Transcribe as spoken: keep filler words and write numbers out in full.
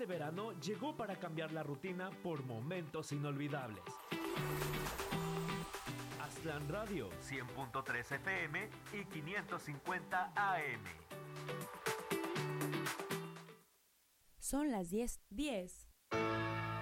Este verano llegó para cambiar la rutina por momentos inolvidables. Aztlán Radio, cien punto tres F M y quinientos cincuenta A M. Son las diez diez.